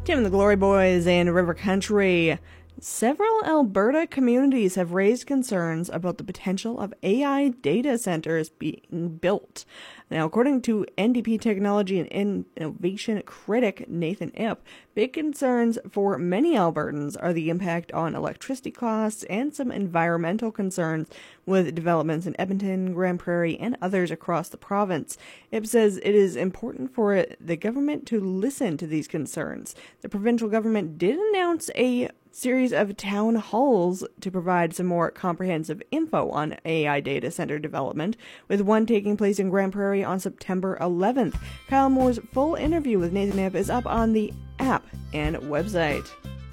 Tim and the Glory Boys and River Country. Several Alberta communities have raised concerns about the potential of AI data centers being built. Now, according to NDP technology and innovation critic Nathan Ip, big concerns for many Albertans are the impact on electricity costs and some environmental concerns with developments in Edmonton, Grand Prairie, and others across the province. Ip says it is important for the government to listen to these concerns. The provincial government did announce a series of town halls to provide some more comprehensive info on AI data center development, with one taking place in Grand Prairie on September 11th. Kyle Moore's full interview with Nathan Ip is up on the app and website.